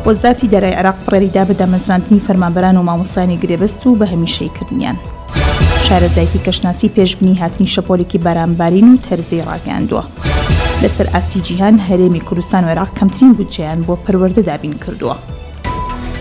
وەزارەتی دەرای عێراق بڕێریدا بە دامەزراندنی فەرمانبەران و مامۆستایانی گرێبەست و بە هەمیشەی کردنیان. شارەزایەتی کەشناسی پێشبینی هاتنی شەپۆلێکی بارانبارین و تەرزەی ڕاگەاندووە. لەسەر ئاستی جیهان هەرێمی کوردستان و عێراق کەمترین بودجەیان بۆ پەروەردە دابین کردووە.